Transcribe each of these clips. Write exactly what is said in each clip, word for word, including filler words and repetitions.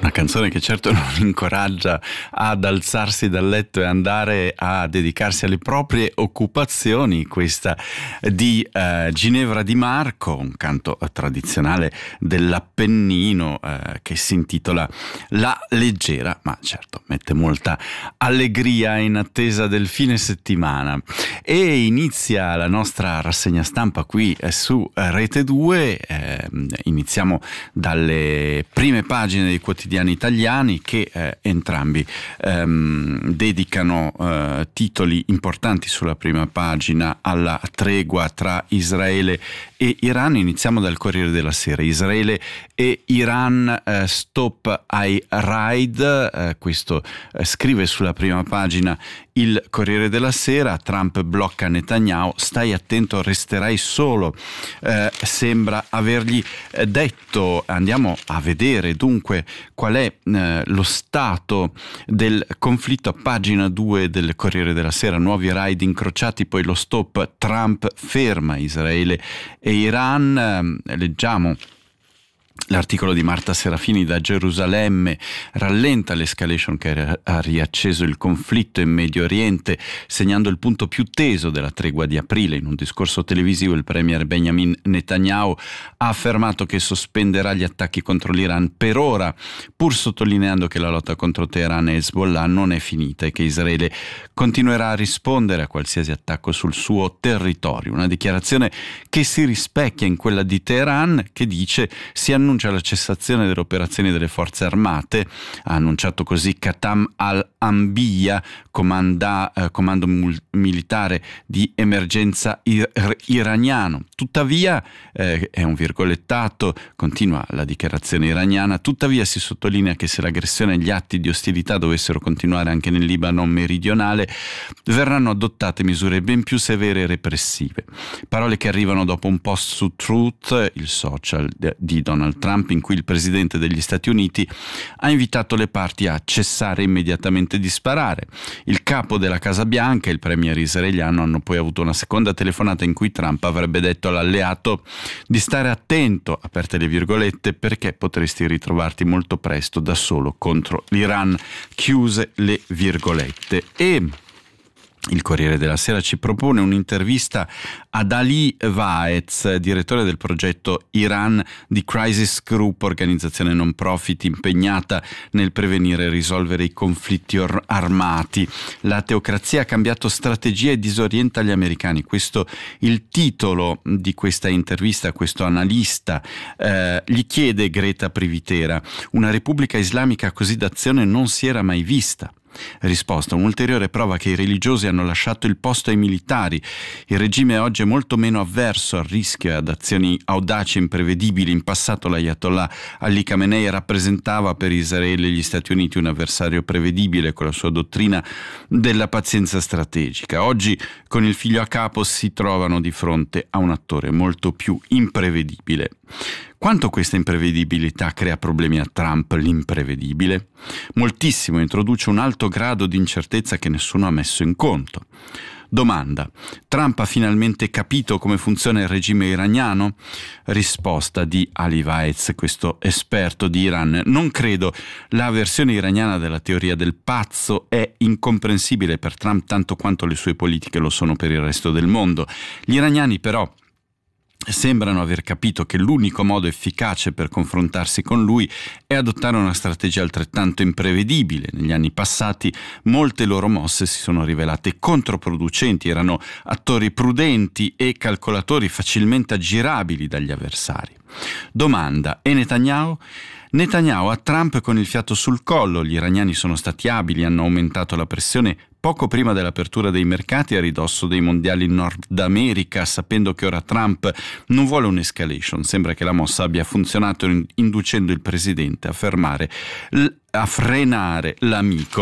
Una canzone che certo non incoraggia ad alzarsi dal letto e andare a dedicarsi alle proprie occupazioni, questa di eh, Ginevra Di Marco, un canto tradizionale dell'Appennino eh, che si intitola La Leggera, ma certo mette molta allegria in attesa del fine settimana. E inizia la nostra rassegna stampa qui eh, su Rete due, eh, iniziamo dalle prime pagine dei quotidiani italiani che eh, entrambi ehm, dedicano eh, titoli importanti sulla prima pagina alla tregua tra Israele e Iran. Iniziamo dal Corriere della Sera. Israele e Iran eh, stop ai raid, eh, questo eh, scrive sulla prima pagina il Corriere della Sera. Trump blocca Netanyahu, stai attento, resterai solo, eh, sembra avergli eh, detto. Andiamo a vedere dunque qual è eh, lo stato del conflitto a pagina due del Corriere della Sera. Nuovi raid incrociati, poi lo stop, Trump ferma Israele e Iran. Eh, leggiamo l'articolo di Marta Serafini da Gerusalemme. Rallenta l'escalation che ha riacceso il conflitto in Medio Oriente, segnando il punto più teso della tregua di aprile. In un discorso televisivo il premier Benjamin Netanyahu ha affermato che sospenderà gli attacchi contro l'Iran per ora, pur sottolineando che la lotta contro Teheran e Hezbollah non è finita e che Israele continuerà a rispondere a qualsiasi attacco sul suo territorio. Una dichiarazione che si rispecchia in quella di Teheran, che dice si annuncia la cessazione delle operazioni delle forze armate. Ha annunciato così Qatam al-Anbiya, comanda, eh, comando mul- militare di emergenza ir- iraniano. Tuttavia, eh, è un virgolettato, continua la dichiarazione iraniana, tuttavia si sottolinea che se l'aggressione e gli atti di ostilità dovessero continuare anche nel Libano meridionale, verranno adottate misure ben più severe e repressive. Parole che arrivano dopo un post su Truth, il social di Donald Trump, in cui il presidente degli Stati Uniti ha invitato le parti a cessare immediatamente di sparare. Il capo della Casa Bianca e il premier israeliano hanno poi avuto una seconda telefonata in cui Trump avrebbe detto all'alleato di stare attento, aperte le virgolette, perché potresti ritrovarti molto presto da solo contro l'Iran, chiuse le virgolette. E il Corriere della Sera ci propone un'intervista ad Ali Vaez, direttore del progetto Iran di Crisis Group, organizzazione non profit impegnata nel prevenire e risolvere i conflitti or- armati. La teocrazia ha cambiato strategia e disorienta gli americani. Questo il titolo di questa intervista a questo analista. Eh, gli chiede Greta Privitera: una repubblica islamica così d'azione non si era mai vista. Risposta: un'ulteriore prova che i religiosi hanno lasciato il posto ai militari. Il regime oggi è molto meno avverso al rischio e ad azioni audaci e imprevedibili. In passato l'Ayatollah Ali Khamenei rappresentava per Israele e gli Stati Uniti un avversario prevedibile con la sua dottrina della pazienza strategica. Oggi, con il figlio a capo, si trovano di fronte a un attore molto più imprevedibile. Quanto questa imprevedibilità crea problemi a Trump, l'imprevedibile? Moltissimo, introduce un alto grado di incertezza che nessuno ha messo in conto. Domanda: Trump ha finalmente capito come funziona il regime iraniano? Risposta di Ali Vaez, questo esperto di Iran: non credo. La versione iraniana della teoria del pazzo è incomprensibile per Trump tanto quanto le sue politiche lo sono per il resto del mondo. Gli iraniani però sembrano aver capito che l'unico modo efficace per confrontarsi con lui è adottare una strategia altrettanto imprevedibile. Negli anni passati molte loro mosse si sono rivelate controproducenti, erano attori prudenti e calcolatori facilmente aggirabili dagli avversari. Domanda: e Netanyahu? Netanyahu a Trump con il fiato sul collo. Gli iraniani sono stati abili, hanno aumentato la pressione poco prima dell'apertura dei mercati a ridosso dei mondiali in Nord America, sapendo che ora Trump non vuole un'escalation. Sembra che la mossa abbia funzionato inducendo il presidente a fermare a frenare l'amico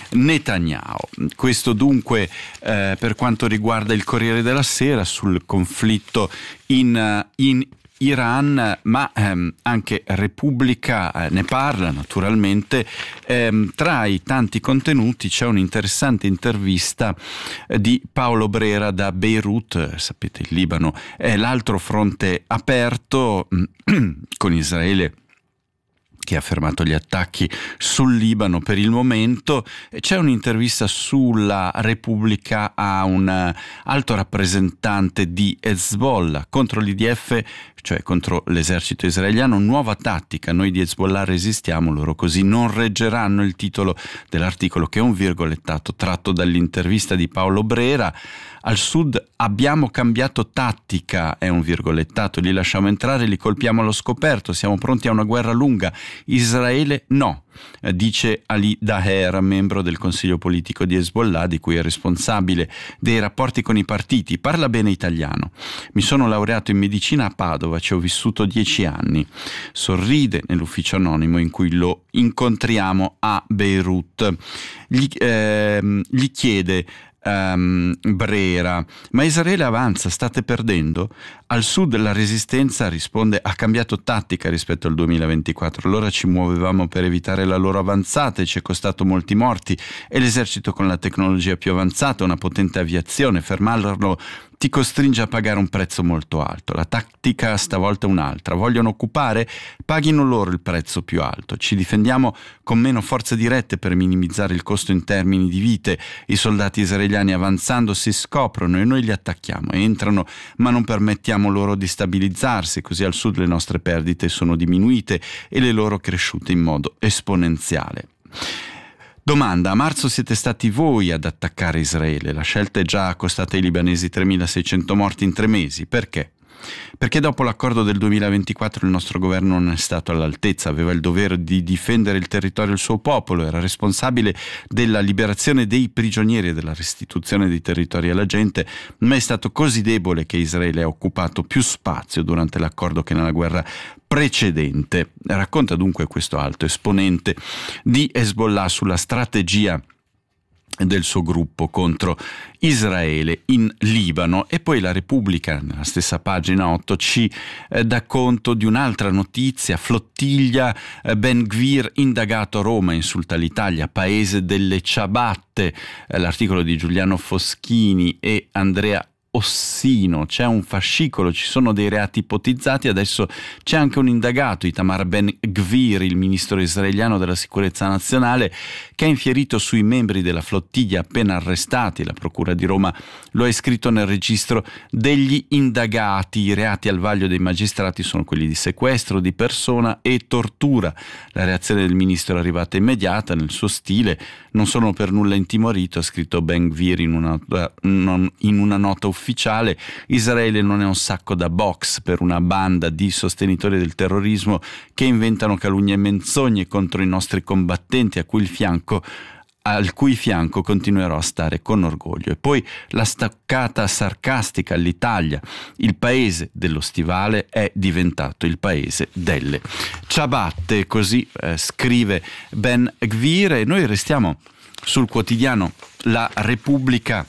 Netanyahu. Questo dunque eh, per quanto riguarda il Corriere della Sera sul conflitto in, in Iran, ma ehm, anche Repubblica eh, ne parla naturalmente. Ehm, tra i tanti contenuti c'è un'interessante intervista eh, di Paolo Brera da Beirut. Sapete, il Libano è l'altro fronte aperto con Israele che ha fermato gli attacchi sul Libano per il momento. C'è un'intervista sulla Repubblica a un alto rappresentante di Hezbollah contro l'I D F, cioè contro l'esercito israeliano. Nuova tattica, noi di Hezbollah resistiamo, loro così non reggeranno. Il titolo dell'articolo, che è un virgolettato tratto dall'intervista di Paolo Brera. Al sud abbiamo cambiato tattica, è un virgolettato, li lasciamo entrare, li colpiamo allo scoperto, siamo pronti a una guerra lunga. Israele no, dice Ali Daher, membro del consiglio politico di Hezbollah, di cui è responsabile dei rapporti con i partiti. Parla bene italiano. Mi sono laureato in medicina a Padova, ci ho vissuto dieci anni. Sorride nell'ufficio anonimo in cui lo incontriamo a Beirut. Gli, eh, gli chiede Um, Brera: ma Israele avanza, state perdendo? Al sud la resistenza, risponde, ha cambiato tattica rispetto al duemilaventiquattro. Allora ci muovevamo per evitare la loro avanzata e ci è costato molti morti, e l'esercito con la tecnologia più avanzata, una potente aviazione, fermarlo ti costringe a pagare un prezzo molto alto. La tattica stavolta è un'altra: vogliono occupare? Paghino loro il prezzo più alto. Ci difendiamo con meno forze dirette per minimizzare il costo in termini di vite. I soldati israeliani avanzando si scoprono e noi li attacchiamo. Entrano, ma non permettiamo loro di stabilizzarsi, così al sud le nostre perdite sono diminuite e le loro cresciute in modo esponenziale. Domanda: a marzo siete stati voi ad attaccare Israele. La scelta è già costata ai libanesi tremilaseicento morti in tre mesi. Perché? Perché dopo l'accordo del duemilaventiquattro il nostro governo non è stato all'altezza, aveva il dovere di difendere il territorio e il suo popolo, era responsabile della liberazione dei prigionieri e della restituzione dei territori alla gente, ma è stato così debole che Israele ha occupato più spazio durante l'accordo che nella guerra precedente. Racconta dunque questo alto esponente di Hezbollah sulla strategia del suo gruppo contro Israele in Libano. E poi la Repubblica, nella stessa pagina otto, ci eh, dà conto di un'altra notizia: flottiglia, eh, Ben Gvir indagato a Roma, insulta l'Italia, paese delle ciabatte. Eh, l'articolo di Giuliano Foschini e Andrea Ossino. C'è un fascicolo, ci sono dei reati ipotizzati, adesso c'è anche un indagato, Itamar Ben Gvir, il ministro israeliano della sicurezza nazionale, che ha infierito sui membri della flottiglia appena arrestati. La procura di Roma lo ha iscritto nel registro degli indagati. I reati al vaglio dei magistrati sono quelli di sequestro di persona e tortura. La reazione del ministro è arrivata immediata, nel suo stile: non sono per nulla intimorito, ha scritto Ben Gvir in una, in una nota ufficiale. Ufficiale. Israele non è un sacco da box per una banda di sostenitori del terrorismo che inventano calunnie e menzogne contro i nostri combattenti, a cui il fianco al cui fianco continuerò a stare con orgoglio. E poi la staccata sarcastica all'Italia: il paese dello stivale è diventato il paese delle ciabatte, così eh, scrive Ben Gvir. E noi restiamo sul quotidiano La Repubblica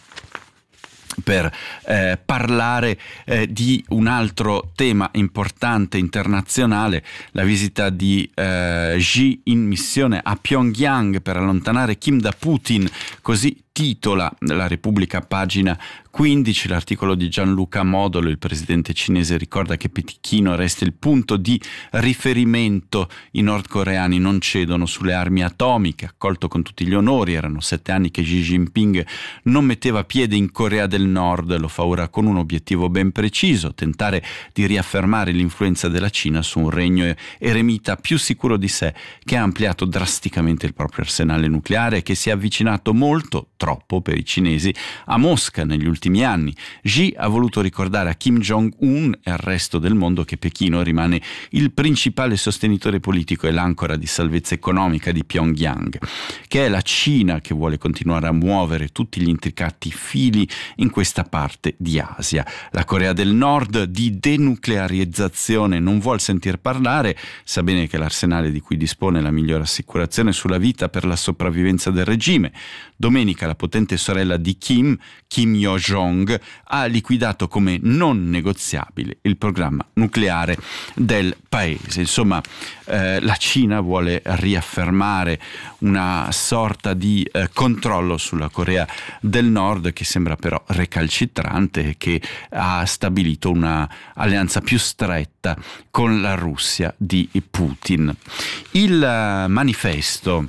per eh, parlare eh, di un altro tema importante internazionale, la visita di eh, Xi in missione a Pyongyang per allontanare Kim da Putin, così titola La Repubblica, pagina quindici. L'articolo di Gianluca Modolo: il presidente cinese ricorda che Pechino resta il punto di riferimento, i nordcoreani non cedono sulle armi atomiche, accolto con tutti gli onori. Erano sette anni che Xi Jinping non metteva piede in Corea del Nord, lo fa ora con un obiettivo ben preciso: tentare di riaffermare l'influenza della Cina su un regno eremita più sicuro di sé, che ha ampliato drasticamente il proprio arsenale nucleare e che si è avvicinato molto, troppo per i cinesi, a Mosca negli ultimi anni. Xi ha voluto ricordare a Kim Jong-un e al resto del mondo che Pechino rimane il principale sostenitore politico e l'ancora di salvezza economica di Pyongyang, che è la Cina che vuole continuare a muovere tutti gli intricati fili in questa parte di Asia. La Corea del Nord di denuclearizzazione non vuol sentir parlare, sa bene che l'arsenale di cui dispone è la migliore assicurazione sulla vita per la sopravvivenza del regime. Domenica America, la potente sorella di Kim, Kim Yo-jong, ha liquidato come non negoziabile il programma nucleare del paese. Insomma, eh, la Cina vuole riaffermare una sorta di eh, controllo sulla Corea del Nord, che sembra però recalcitrante e che ha stabilito una alleanza più stretta con la Russia di Putin. Il uh, manifesto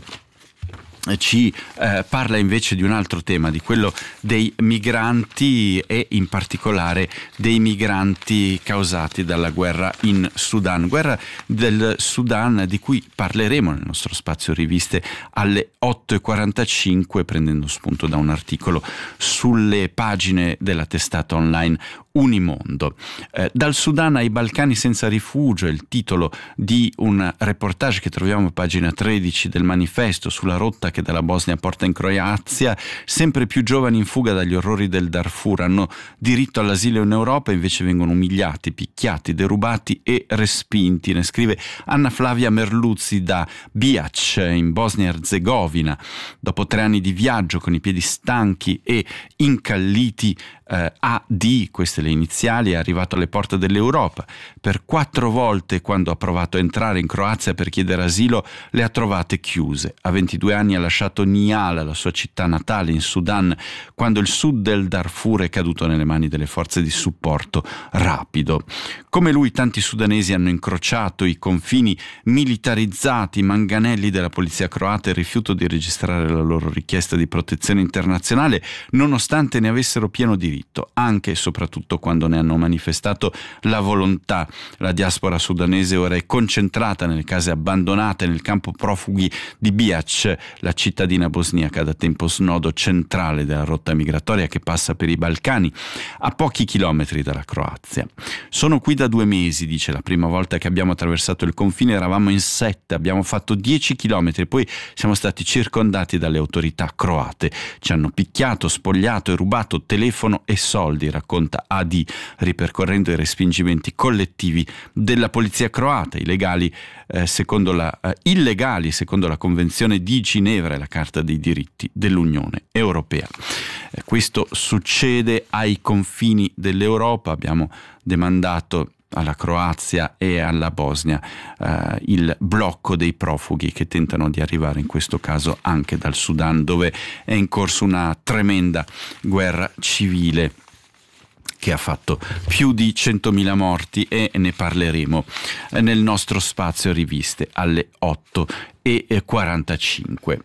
ci eh, parla invece di un altro tema, di quello dei migranti e in particolare dei migranti causati dalla guerra in Sudan. Guerra del Sudan di cui parleremo nel nostro spazio riviste alle otto e quarantacinque, prendendo spunto da un articolo sulle pagine della testata online Unimondo. Eh, dal Sudan ai Balcani senza rifugio è il titolo di un reportage che troviamo a pagina tredici del manifesto, sulla rotta che dalla Bosnia porta in Croazia. Sempre più giovani in fuga dagli orrori del Darfur hanno diritto all'asilo in Europa, invece vengono umiliati, picchiati, derubati e respinti. Ne scrive Anna Flavia Merluzzi da Biac in Bosnia Erzegovina. Dopo tre anni di viaggio con i piedi stanchi e incalliti, eh, A D, queste le iniziali, è arrivato alle porte dell'Europa. Per quattro volte, quando ha provato a entrare in Croazia per chiedere asilo, le ha trovate chiuse. A ventidue anni ha lasciato Niala, la sua città natale in Sudan, quando il sud del Darfur è caduto nelle mani delle forze di supporto rapido. Come lui, tanti sudanesi hanno incrociato i confini militarizzati, manganelli della polizia croata e il rifiuto di registrare la loro richiesta di protezione internazionale, nonostante ne avessero pieno diritto, anche e soprattutto quando ne hanno manifestato la volontà. La diaspora sudanese ora è concentrata nelle case abbandonate nel campo profughi di Biac, la cittadina bosniaca da tempo snodo centrale della rotta migratoria che passa per i Balcani, a pochi chilometri dalla Croazia. Sono qui da due mesi, dice, la prima volta che abbiamo attraversato il confine eravamo in sette, abbiamo fatto dieci chilometri, poi siamo stati circondati dalle autorità croate. Ci hanno picchiato, spogliato e rubato telefono e soldi, racconta A D, ripercorrendo i respingimenti collettivi della polizia croata, illegali, eh, secondo la, eh, illegali secondo la Convenzione di Ginevra e la Carta dei diritti dell'Unione Europea. Eh, questo succede ai confini dell'Europa. Abbiamo demandato alla Croazia e alla Bosnia eh, il blocco dei profughi che tentano di arrivare in questo caso anche dal Sudan, dove è in corso una tremenda guerra civile che ha fatto più di centomila morti, e ne parleremo nel nostro spazio riviste alle otto e quarantacinque.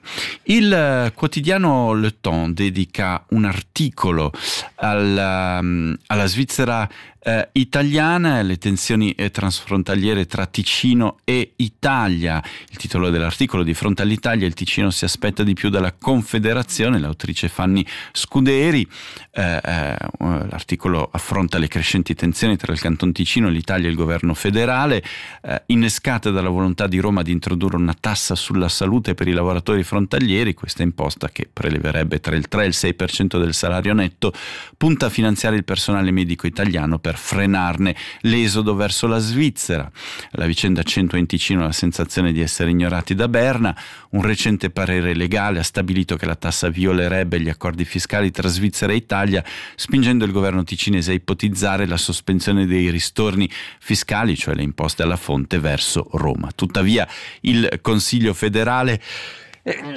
Il quotidiano Le Temps dedica un articolo alla, alla Svizzera eh, italiana, le tensioni transfrontaliere tra Ticino e Italia. Il titolo dell'articolo: di fronte all'Italia il Ticino si aspetta di più dalla Confederazione, l'autrice Fanny Scuderi. Eh, eh, l'articolo affronta le crescenti tensioni tra il Canton Ticino, l'Italia e il governo federale, eh, innescate dalla volontà di Roma di introdurre una tassa sulla salute per i lavoratori frontalieri. Questa imposta, che preleverebbe tra il tre e il sei per cento del salario netto, punta a finanziare il personale medico italiano per frenarne l'esodo verso la Svizzera. La vicenda accentua in Ticino la sensazione di essere ignorati da Berna. Un recente parere legale ha stabilito che la tassa violerebbe gli accordi fiscali tra Svizzera e Italia, spingendo il governo ticinese a ipotizzare la sospensione dei ristorni fiscali, cioè le imposte alla fonte, verso Roma. Tuttavia il Consiglio federale eh,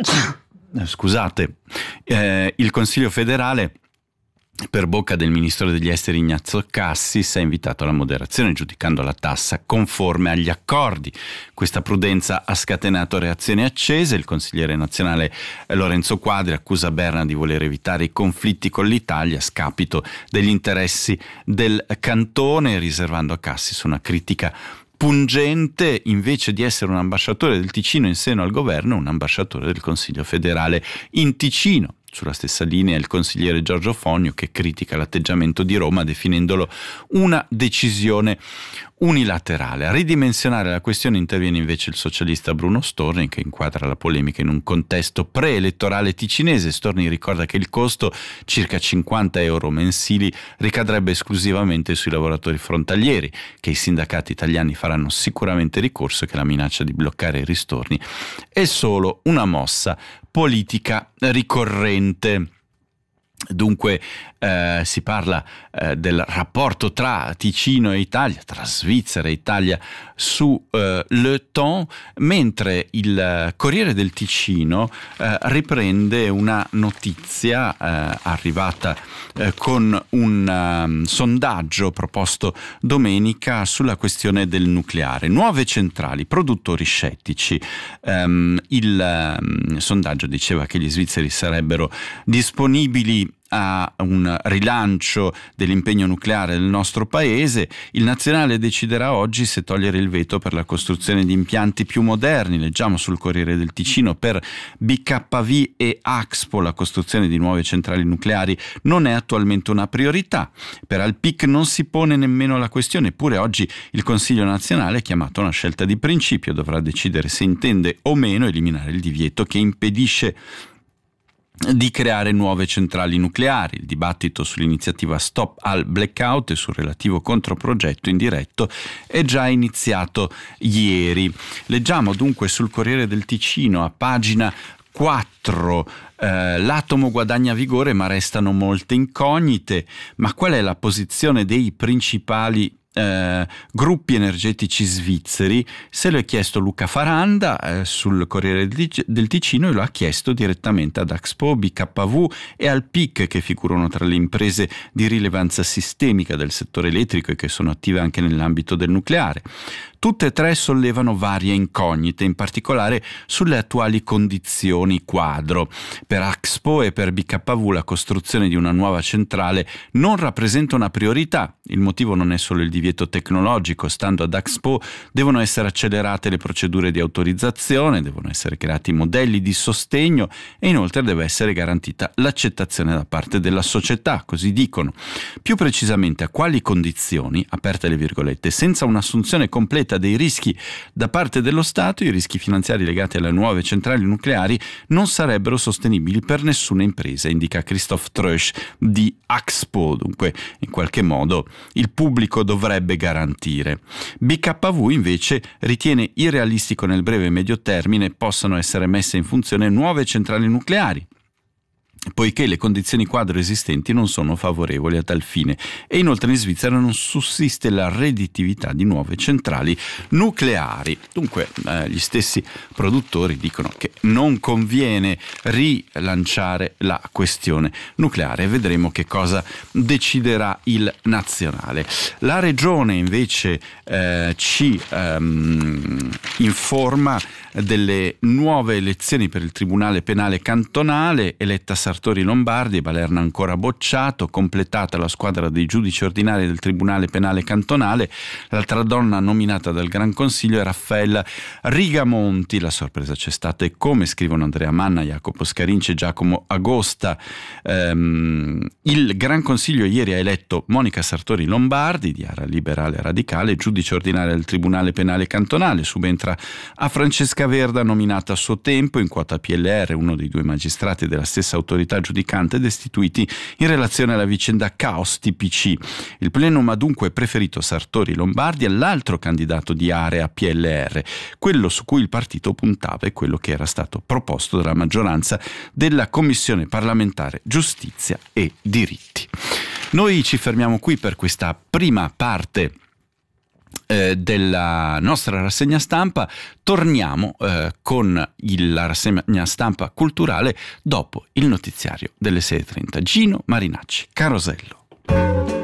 scusate eh, il Consiglio federale, per bocca del ministro degli esteri Ignazio Cassis, ha invitato alla moderazione, giudicando la tassa conforme agli accordi. Questa prudenza ha scatenato reazioni accese. Il consigliere nazionale Lorenzo Quadri accusa Berna di voler evitare i conflitti con l'Italia a scapito degli interessi del cantone, riservando a Cassis una critica pungente. Invece di essere un ambasciatore del Ticino in seno al governo, un ambasciatore del Consiglio federale in Ticino. Sulla stessa linea il consigliere Giorgio Fonio, che critica l'atteggiamento di Roma definendolo una decisione unilaterale. A ridimensionare la questione interviene invece il socialista Bruno Storni, che inquadra la polemica in un contesto preelettorale ticinese. Storni ricorda che il costo, circa cinquanta euro mensili, ricadrebbe esclusivamente sui lavoratori frontalieri, che i sindacati italiani faranno sicuramente ricorso e che la minaccia di bloccare i ristorni è solo una mossa politica ricorrente. Dunque eh, si parla eh, del rapporto tra Ticino e Italia, tra Svizzera e Italia su eh, Le Temps, mentre il Corriere del Ticino eh, riprende una notizia eh, arrivata eh, con un um, sondaggio proposto domenica sulla questione del nucleare. Nuove centrali, produttori scettici. Um, il um, sondaggio diceva che gli svizzeri sarebbero disponibili a un rilancio dell'impegno nucleare del nostro paese. Il Nazionale deciderà oggi se togliere il veto per la costruzione di impianti più moderni. Leggiamo sul Corriere del Ticino: per B K V e Axpo la costruzione di nuove centrali nucleari non è attualmente una priorità. Per Alpic non si pone nemmeno la questione, eppure oggi il Consiglio nazionale è chiamato a una scelta di principio, dovrà decidere se intende o meno eliminare il divieto che impedisce di creare nuove centrali nucleari. Il dibattito sull'iniziativa Stop al Blackout e sul relativo controprogetto indiretto è già iniziato ieri. Leggiamo dunque sul Corriere del Ticino a pagina quattro: eh, l'atomo guadagna vigore ma restano molte incognite. Ma qual è la posizione dei principali Eh, gruppi energetici svizzeri? Se lo è chiesto Luca Faranda eh, sul Corriere del Ticino, e lo ha chiesto direttamente ad Axpo, B K V e Alpic, che figurano tra le imprese di rilevanza sistemica del settore elettrico e che sono attive anche nell'ambito del nucleare. Tutte e tre sollevano varie incognite, in particolare sulle attuali condizioni quadro. Per Axpo e per B K V la costruzione di una nuova centrale non rappresenta una priorità. Il motivo non è solo il divieto tecnologico. Stando ad Axpo, devono essere accelerate le procedure di autorizzazione, devono essere creati modelli di sostegno e inoltre deve essere garantita l'accettazione da parte della società, così dicono. Più precisamente, a quali condizioni, aperte le virgolette, senza un'assunzione completa dei rischi da parte dello Stato, i rischi finanziari legati alle nuove centrali nucleari non sarebbero sostenibili per nessuna impresa, indica Christoph Trösch di Axpo. Dunque, in qualche modo il pubblico dovrebbe garantire. B K V invece ritiene irrealistico nel breve e medio termine possano essere messe in funzione nuove centrali nucleari, poiché le condizioni quadro esistenti non sono favorevoli a tal fine, e inoltre in Svizzera non sussiste la redditività di nuove centrali nucleari. Dunque eh, gli stessi produttori dicono che non conviene rilanciare la questione nucleare. Vedremo che cosa deciderà il nazionale. La regione invece eh, ci ehm, informa delle nuove elezioni per il Tribunale Penale Cantonale. Eletta Sartori Lombardi, Balerna ancora bocciato, completata la squadra dei giudici ordinari del Tribunale Penale Cantonale. L'altra donna nominata dal Gran Consiglio è Raffaella Rigamonti. La sorpresa c'è stata e come, scrivono Andrea Manna, Jacopo Scarinci e Giacomo Agosta. Ehm, il Gran Consiglio ieri ha eletto Monica Sartori Lombardi, di area liberale radicale, giudice ordinaria del Tribunale Penale Cantonale. Subentra a Francesca Verda, nominata a suo tempo in quota P L R, uno dei due magistrati della stessa autorità giudicante destituiti in relazione alla vicenda Caos T P C. Il plenum ha dunque preferito Sartori Lombardi all'altro candidato di area P L R, quello su cui il partito puntava e quello che era stato proposto dalla maggioranza della Commissione parlamentare Giustizia e Diritti. Noi ci fermiamo qui per questa prima parte Eh, della nostra rassegna stampa. Torniamo eh, con il, la rassegna stampa culturale dopo il notiziario delle sei e trenta. Gino Marinacci, Carosello.